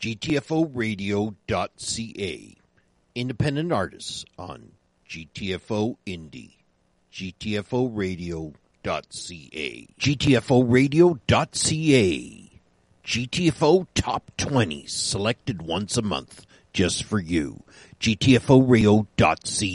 GTFOradio.ca. Independent artists on GTFO Indie. GTFOradio.ca. GTFOradio.ca. GTFO Top 20s selected once a month just for you. GTFOradio.ca.